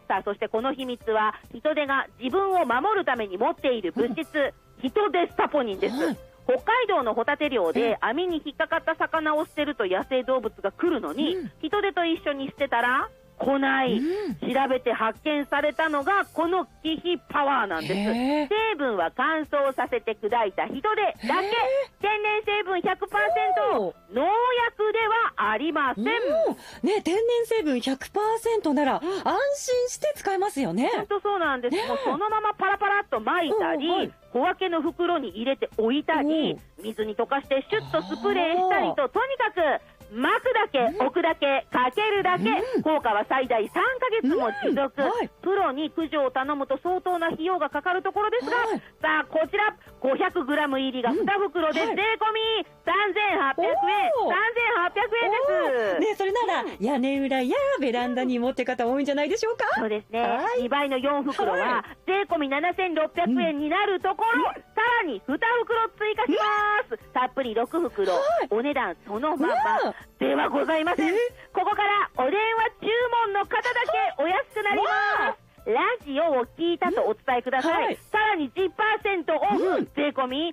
さあ、そしてこの秘密は人手が自分を守るために持っている物質、人手スタポニンです。北海道のホタテ漁で網に引っかかった魚を捨てると野生動物が来るのに、人手と一緒に捨てたら来ない、調べて発見されたのがこのキヒパワーなんです。成分は乾燥させて砕いた人手だけ、天然成分 100%、 農薬ではありません。 ね、天然成分 100% なら安心して使えますよね。 本当そうなんです。もうそのままパラパラっと巻いたり、小分けの袋に入れて置いたり、水に溶かしてシュッとスプレーしたりと、とにかく巻くだけ、置くだけ、かけるだけ、効果は最大3ヶ月も持続。プロに駆除を頼むと相当な費用がかかるところですが、さあこちら 500g 入りが2袋で税込み3800円、3800円です。 ね、それなら屋根裏やベランダに持って方多いんじゃないでしょうか。 そうですね、2倍の4袋は税込み7600円になるところ、さらに2袋追加します。たっぷり6袋、お値段そのままではございません。ここからお電話注文の方だけお安くなります。ラジオを聞いたとお伝えください。さらに 10% オフ、税込み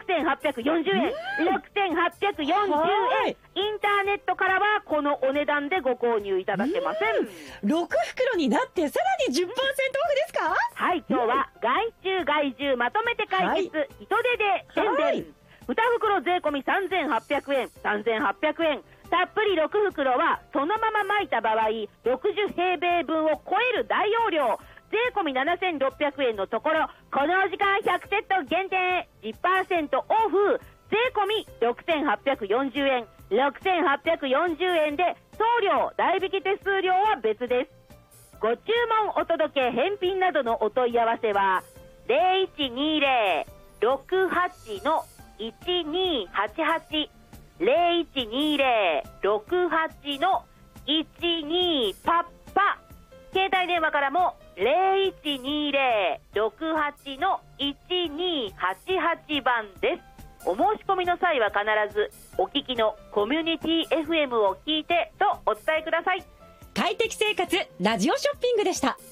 6840円、6840円。インターネットからはこのお値段でご購入いただけません。 6袋になってさらに 10% オフですか。 はい、今日は害虫害獣まとめて解決、人手で宣伝。2袋税込み3800円、3800円。たっぷり6袋はそのまま巻いた場合60平米分を超える大容量、税込み7600円のところ、この時間100セット限定 10% オフ、税込み6840円、6840円で送料代引き手数料は別です。ご注文お届け返品などのお問い合わせは 0120-68-1288 0120-68-12パッパ。携帯電話からも 0120-68-1288 番です。お申し込みの際は必ずお聞きのコミュニティ FM を聞いてとお伝えください。 快適生活ラジオショッピングでした。